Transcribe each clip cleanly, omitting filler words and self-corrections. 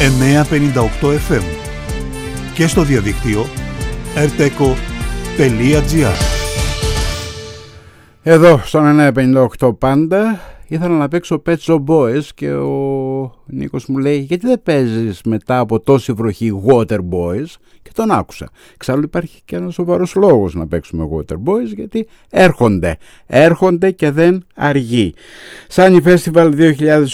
958 FM και στο διαδίκτυο rteco.gr. Εδώ στον 958 πάντα ήθελα να παίξω Pet Shop Boys και ο Νίκος μου λέει γιατί δεν παίζεις μετά από τόση βροχή Water Boys, και τον άκουσα. Εξάλλου υπάρχει και ένας σοβαρός λόγος να παίξουμε Water Boys, γιατί έρχονται και δεν αργεί. Sunny Festival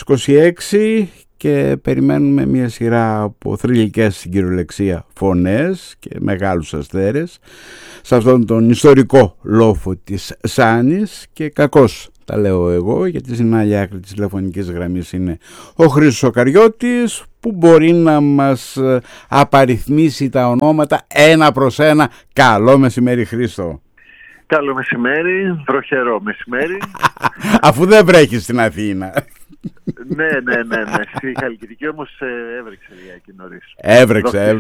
2026 και περιμένουμε μια σειρά από θρυλικές στην κυριολεξία φωνές και μεγάλους αστέρες σε αυτόν τον ιστορικό λόφο της Σάνης, και κακώς τα λέω εγώ, γιατί στην άλλη άκρη της τηλεφωνικής γραμμής είναι ο Χρήστος ο Καριώτης, που μπορεί να μας απαριθμίσει τα ονόματα ένα προς ένα. Καλό μεσημέρι, Χρήστο. Καλό μεσημέρι, βροχερό μεσημέρι. Αφού δεν βρέχει στην Αθήνα. Ναι. Στη Χαλκιδική όμως έβρεξε λιγάκι νωρίς. Έβρεξε.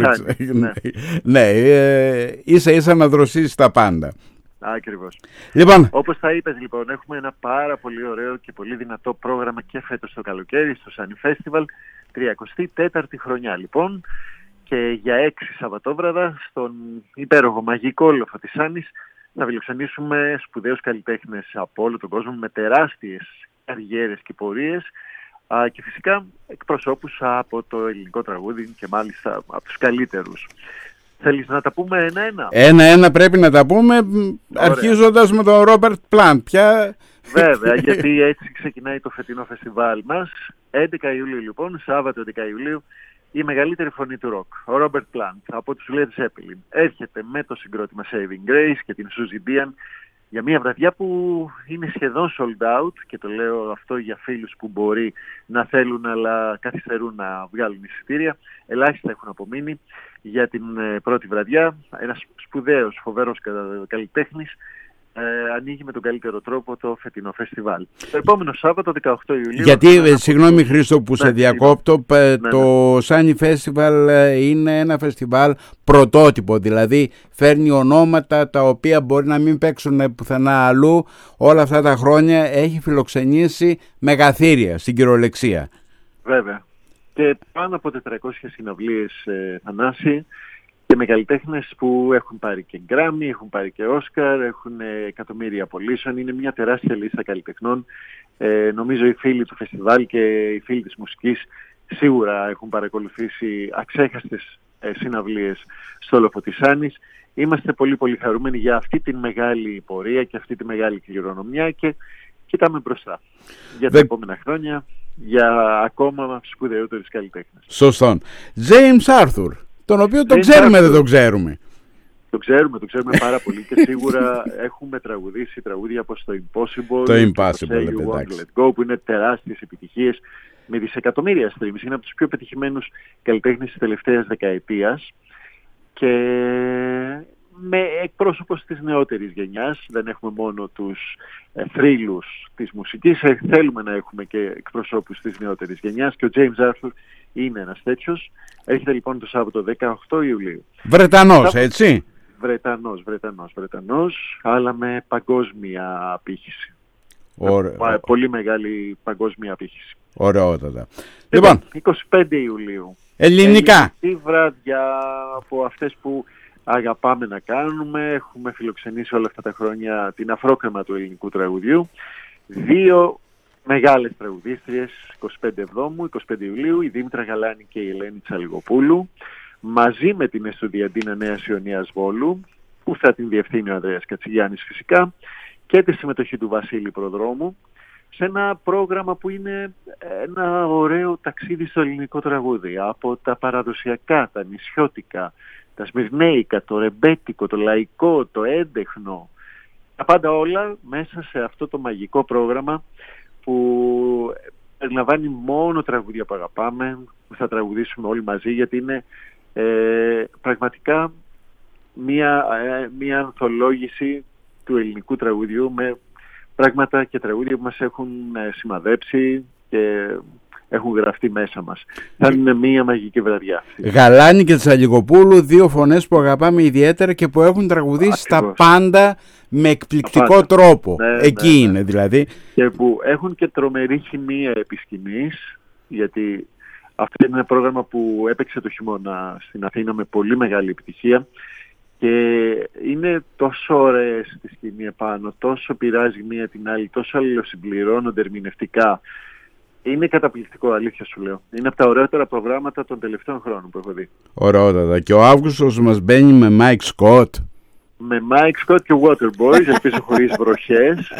Ναι, ίσα να δροσίσει τα πάντα. Ακριβώς. Λοιπόν. Όπως θα είπες, λοιπόν, έχουμε ένα πάρα πολύ ωραίο και πολύ δυνατό πρόγραμμα και φέτος το καλοκαίρι στο Sunny Festival, 34η χρονιά λοιπόν, και για 6 Σαββατόβραδα στον υπέροχο μαγικό λόφο της Σάνης να φιλοξενήσουμε σπουδαίους καλλιτέχνες από όλο τον κόσμο με τεράστιες καριέρες και πορείες, και φυσικά εκπροσώπους από το ελληνικό τραγούδι, και μάλιστα από τους καλύτερους. Θέλεις να τα πούμε ένα-ένα? Ένα-ένα πρέπει να τα πούμε. Ωραία. Αρχίζοντας με τον Ρόμπερτ Πλαντ πια. Βέβαια, γιατί έτσι ξεκινάει το φετινό φεστιβάλ μας. 11 Ιουλίου λοιπόν, Σάββατο 11 Ιουλίου, η μεγαλύτερη φωνή του ροκ, ο Ρόμπερτ Πλαντ από τους Led Zeppelin, έρχεται με το συγκρότημα Saving Grace και την Suzy Dian για μια βραδιά που είναι σχεδόν sold out, και το λέω αυτό για φίλους που μπορεί να θέλουν αλλά καθυστερούν να βγάλουν εισιτήρια. Ελάχιστα έχουν απομείνει για την πρώτη βραδιά. Ένας σπουδαίος, φοβερός καλλιτέχνης ανοίγει με τον καλύτερο τρόπο το φετινό φεστιβάλ. Το επόμενο Σάββατο 18 Ιουλίου... Γιατί, συγγνώμη Χρήστο που σε διακόπτω, το Sunny Festival είναι ένα φεστιβάλ πρωτότυπο, δηλαδή φέρνει ονόματα τα οποία μπορεί να μην παίξουν πουθενά αλλού. Όλα αυτά τα χρόνια έχει φιλοξενήσει μεγαθύρια στην κυριολεξία. Βέβαια. Και πάνω από 400 συναυλίες, Θανάση, και με καλλιτέχνες που έχουν πάρει και Grammy, έχουν πάρει και Oscar, έχουν εκατομμύρια πωλήσεων. Είναι μια τεράστια λίστα καλλιτεχνών. Νομίζω οι φίλοι του φεστιβάλ και οι φίλοι της μουσικής σίγουρα έχουν παρακολουθήσει αξέχαστες συναυλίες στο λόφο της Σάνης. Είμαστε πολύ πολύ χαρούμενοι για αυτή τη μεγάλη πορεία και αυτή τη μεγάλη κληρονομιά, και κοιτάμε μπροστά για τα επόμενα χρόνια, για ακόμα σπουδαιότερους καλλιτέχνες. Σωστόν. James Arthur, τον οποίο τον ξέρουμε, δεν τον ξέρουμε. Το ξέρουμε πάρα πολύ, και σίγουρα έχουμε τραγουδήσει τραγούδια όπως το Impossible, το Impossible, You Won't Let Go, που είναι τεράστιες επιτυχίες με δισεκατομμύρια streams. Είναι από τους πιο πετυχημένους καλλιτέχνες της τελευταίας δεκαετίας και με εκπρόσωπος της νεότερης γενιάς. Δεν έχουμε μόνο τους θρύλους της μουσικής, θέλουμε να έχουμε και εκπροσώπους της νεότερης γενιάς, και ο James Arthur είναι ένας τέτοιος. Έρχεται λοιπόν το Σάββατο 18 Ιουλίου. Βρετανός, έτσι? Βρετανός, αλλά με παγκόσμια απήχηση. Πολύ μεγάλη παγκόσμια απήχηση. Ωραιότατα. Λοιπόν, 25 Ιουλίου. Ελληνικά. Η βράδια από αυτές που αγαπάμε να κάνουμε. Έχουμε φιλοξενήσει όλα αυτά τα χρόνια την αφρόκρεμα του ελληνικού τραγουδιού. 2 μεγάλες τραγουδίστριες, 25 Ιουλίου, η Δήμητρα Γαλάνη και η Ελένη Τσαλιγοπούλου, μαζί με την Εστουδιαντίνα Νέας Ιωνίας Βόλου, που θα την διευθύνει ο Ανδρέας Κατσιγιάννης φυσικά, και τη συμμετοχή του Βασίλη Προδρόμου, σε ένα πρόγραμμα που είναι ένα ωραίο ταξίδι στο ελληνικό τραγούδι, από τα παραδοσιακά, τα νησιώτικα, τα σμυρνέικα, το ρεμπέτικο, το λαϊκό, το έντεχνο, τα πάντα όλα μέσα σε αυτό το μαγικό πρόγραμμα που περιλαμβάνει μόνο τραγούδια που αγαπάμε, που θα τραγουδήσουμε όλοι μαζί, γιατί είναι πραγματικά μια ανθολόγηση του ελληνικού τραγουδιού με πράγματα και τραγούδια που μας έχουν σημαδέψει και έχουν γραφτεί μέσα μας. Θα είναι μια μαγική βραδιά. Γαλάνη και Τσαλιγοπούλου, 2 φωνές που αγαπάμε ιδιαίτερα και που έχουν τραγουδήσει τα πάντα με εκπληκτικό τρόπο. Εκεί είναι δηλαδή. Και που έχουν και τρομερή χημεία επί σκηνής, γιατί Αυτό είναι ένα πρόγραμμα που έπαιξε το χειμώνα στην Αθήνα με πολύ μεγάλη επιτυχία και είναι τόσο ωραίες στη σκηνή επάνω, τόσο πειράζει μία την άλλη, τόσο αλληλοσυμπληρώνονται ερμηνευτικά. Είναι καταπληκτικό, αλήθεια σου λέω. Είναι από τα ωραιότερα προγράμματα των τελευταίων χρόνων που έχω δει. Ωραιότατα. Και ο Αύγουστος μας μπαίνει με Mike Scott. Με Mike Scott και Waterboys, ελπίζω χωρίς βροχές.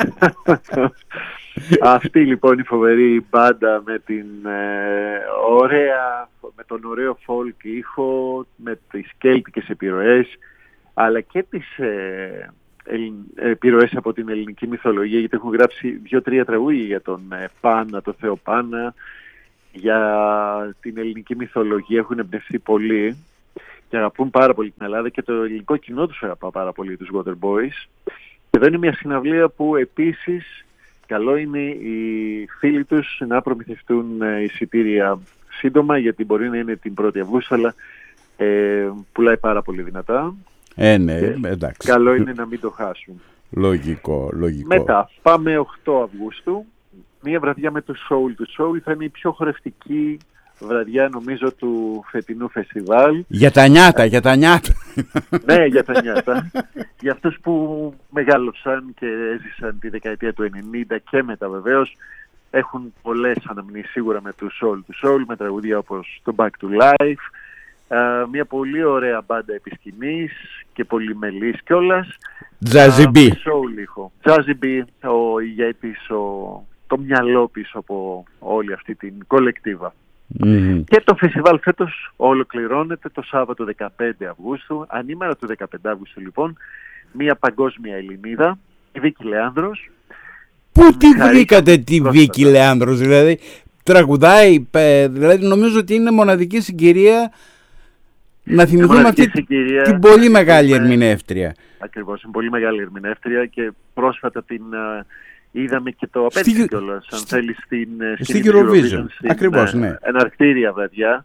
Αυτή λοιπόν η φοβερή μπάντα με με τον ωραίο folk ήχο, με τις κέλτικες επιρροές, αλλά και τις επιρροές από την ελληνική μυθολογία, γιατί έχουν γράψει 2-3 τραγούδια για τον Πάνα, τον Θεό Πάνα, για την ελληνική μυθολογία, έχουν εμπνευστεί πολύ και αγαπούν πάρα πολύ την Ελλάδα και το ελληνικό κοινό τους αγαπά πάρα πολύ, τους Waterboys. Και εδώ είναι μια συναυλία που επίσης καλό είναι οι φίλοι τους να προμηθευτούν εισιτήρια σύντομα, γιατί μπορεί να είναι την 1η Αυγούστου, αλλά πουλάει πάρα πολύ δυνατά. Ναι, εντάξει. Καλό είναι να μην το χάσουν. Λογικό. Μετά, πάμε 8 Αυγούστου. Μία βραδιά με το Soul to Soul. Θα είναι η πιο χορευτική βραδιά, νομίζω, του φετινού φεστιβάλ. Για τα νιάτα. Ναι, για τα νιάτα. Για αυτούς που μεγάλωσαν και έζησαν τη δεκαετία του 90 και μετά βεβαίως, έχουν πολλές αναμνήσεις σίγουρα με το Soul to Soul, με τραγουδία όπως το Back to Life. Μια πολύ ωραία μπάντα επί σκηνής και πολυμελής κιόλας. Jazzy B. Jazzy B, ο ηγέτης, το μυαλό πίσω από όλη αυτή την κολεκτίβα. Mm-hmm. Και το φεστιβάλ φέτος ολοκληρώνεται το Σάββατο 15 Αυγούστου. Ανήμερα του 15 Αυγούστου λοιπόν, μια παγκόσμια Ελληνίδα, η Βίκη Λεάνδρος. Πού τη βρήκατε τη Βίκη Λεάνδρος, δηλαδή τραγουδάει, δηλαδή νομίζω ότι είναι μοναδική συγκυρία να θυμηθούμε αυτή την πολύ μεγάλη ερμηνεύτρια. Ακριβώς, είναι πολύ μεγάλη ερμηνεύτρια και πρόσφατα την είδαμε και το απέτυχε κιόλας, αν θέλει, στην Eurovision. Ακριβώς, ναι. Εναρκτήρια βραδιά.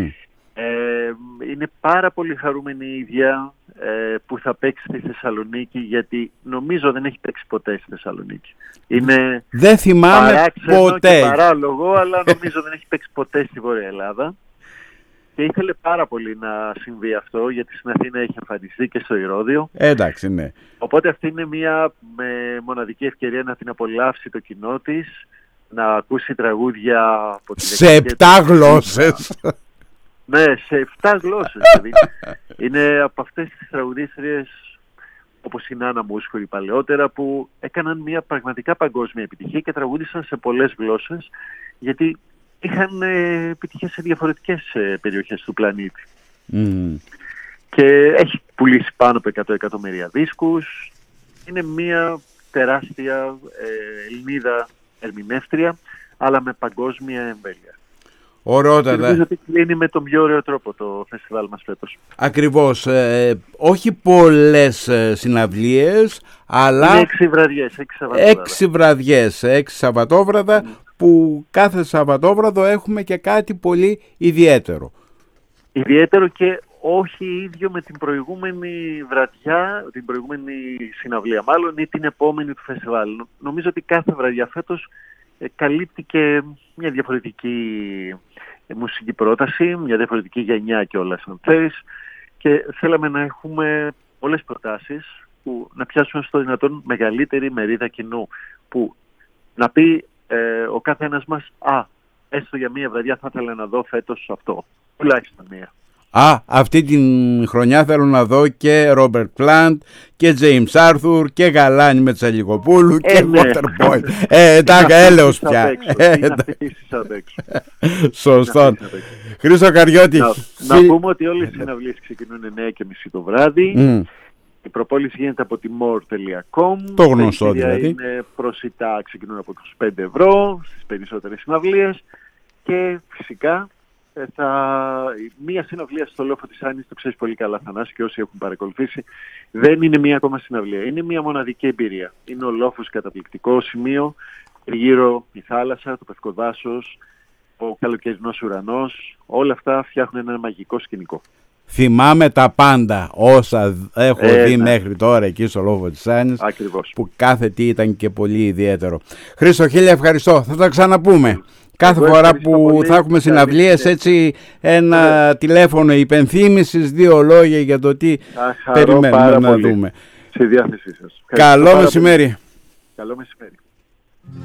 Είναι πάρα πολύ χαρούμενη η ίδια που θα παίξει στη Θεσσαλονίκη, γιατί νομίζω δεν έχει παίξει ποτέ στη Θεσσαλονίκη. Είναι δεν θυμάμαι ποτέ. Και παράλογο, αλλά νομίζω δεν έχει παίξει ποτέ στη Βόρεια Ελλάδα. Και ήθελε πάρα πολύ να συμβεί αυτό, γιατί στην Αθήνα έχει εμφανιστεί και στο Ηρώδειο. Εντάξει, ναι. Οπότε αυτή είναι μια μοναδική ευκαιρία να την απολαύσει το κοινό της, να ακούσει τραγούδια από τη σε 7 γλώσσες. Ναι, σε 7 γλώσσες. Δηλαδή. Είναι από αυτές τις τραγουδίστριες, όπως η Νάνα Μούσχουρη παλαιότερα, που έκαναν μια πραγματικά παγκόσμια επιτυχία και τραγούδισαν σε πολλές γλώσσες, γιατί είχαν επιτυχίες σε διαφορετικές περιοχές του πλανήτη. Και έχει πουλήσει πάνω από 100 εκατομμύρια δίσκους. Είναι μια τεράστια Ελληνίδα ερμηνεύτρια, αλλά με παγκόσμια εμβέλεια. Ωραιότατα. Νομίζω ότι κλείνει με τον πιο ωραίο τρόπο το φεστιβάλ μας φέτος. Ακριβώς. Όχι πολλές συναυλίες, αλλά... Είναι 6 βραδιές, 6 Σαββατόβραδα. 6 βραδιές, 6 Σαββατόβραδα, που κάθε Σαββατόβραδο έχουμε και κάτι πολύ ιδιαίτερο. Ιδιαίτερο και όχι ίδιο με την προηγούμενη βραδιά, την προηγούμενη συναυλία μάλλον, ή την επόμενη του φεστιβάλ. Νομίζω ότι κάθε βραδιά φέτος καλύπτει και μια διαφορετική μουσική πρόταση, μια διαφορετική γενιά κιόλας αν θέλεις, και θέλαμε να έχουμε πολλές προτάσεις που να πιάσουν στο δυνατόν μεγαλύτερη μερίδα κοινού, που να πει ο κάθε ένας μας, έστω για μία βραδιά θα ήθελα να δω φέτος αυτό, τουλάχιστον μία. Αυτή την χρονιά θέλω να δω και Ρόμπερτ Πλάντ και Τζέιμς Άρθουρ και Γαλάνη με Τσαλικοπούλου και Waterboy. Εντάξει, έλεος πια. Σωστό. Χρήστο Καριώτη. Να πούμε ότι όλες οι συναυλίες ξεκινούν 9:30 το βράδυ. Η προπόληση γίνεται από τη more.com. Το γνωστό δηλαδή. Είναι προσιτά, ξεκινούν από 25 ευρώ στις περισσότερες συναυλίες. Και φυσικά μία συναυλία στο Λόφο της Άνης, το ξέρεις πολύ καλά Θανάση και όσοι έχουν παρακολουθήσει, δεν είναι μία ακόμα συναυλία. Είναι μία μοναδική εμπειρία. Είναι ο Λόφος καταπληκτικό σημείο, γύρω η θάλασσα, το πευκό δάσος, ο καλοκαιρινός ουρανός, όλα αυτά φτιάχνουν ένα μαγικό σκηνικό. Θυμάμαι τα πάντα όσα έχω δει μέχρι τώρα εκεί στο Λόφο της Άνης. Ακριβώς. Που κάθε τι ήταν και πολύ ιδιαίτερο. Χρήστο, χίλια ευχαριστώ. Θα τα ξαναπούμε. Κάθε φορά που θα έχουμε συναυλίες, έτσι ένα τηλέφωνο υπενθύμησης, 2 λόγια για το τι περιμένουμε να δούμε. Στη διάθεσή σας. Καλό μεσημέρι. Καλό μεσημέρι.